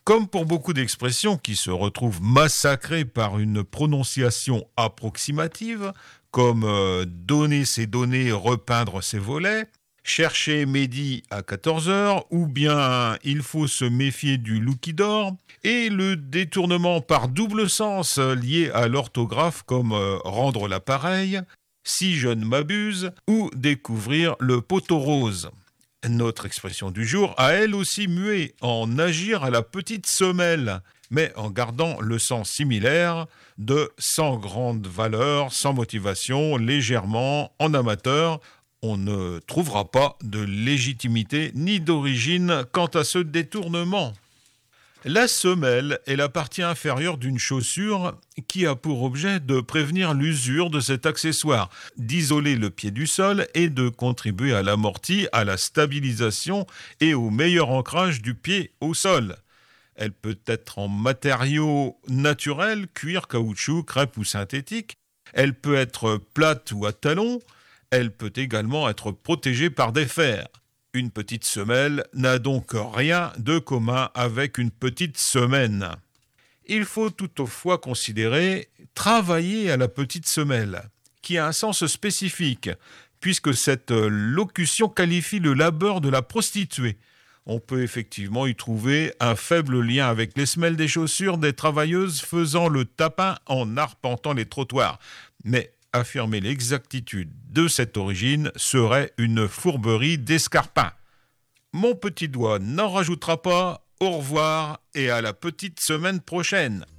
Comme pour beaucoup d'expressions qui se retrouvent massacrées par une prononciation approximative, comme donner ses données, repeindre ses volets, chercher Mehdi à 14 heures, ou bien il faut se méfier du loup qui dort, et le détournement par double sens lié à l'orthographe comme rendre l'appareil, si je ne m'abuse, ou découvrir le poteau rose. Notre expression du jour a elle aussi mué en agir à la petite semelle, mais en gardant le sens similaire de sans grande valeur, sans motivation, légèrement, en amateur. On ne trouvera pas de légitimité ni d'origine quant à ce détournement. La semelle est la partie inférieure d'une chaussure qui a pour objet de prévenir l'usure de cet accessoire, d'isoler le pied du sol et de contribuer à l'amorti, à la stabilisation et au meilleur ancrage du pied au sol. Elle peut être en matériaux naturels, cuir, caoutchouc, crêpe ou synthétique. Elle peut être plate ou à talons. Elle peut également être protégée par des fers. Une petite semelle n'a donc rien de commun avec une petite semaine. Il faut toutefois considérer travailler à la petite semelle, qui a un sens spécifique, puisque cette locution qualifie le labeur de la prostituée. On peut effectivement y trouver un faible lien avec les semelles des chaussures des travailleuses faisant le tapin en arpentant les trottoirs. Mais affirmer l'exactitude de cette origine serait une fourberie d'escarpin. Mon petit doigt n'en rajoutera pas. Au revoir et à la petite semaine prochaine.